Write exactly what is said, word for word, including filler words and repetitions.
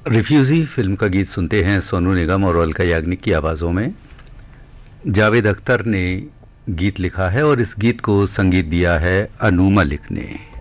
Refugee film का गीत सुनते हैं सोनू निगम और अलका याग्निक की आवाजों में। जावेद अख्तर ने गीत लिखा है और इस गीत को संगीत दिया है अनु मलिक ने।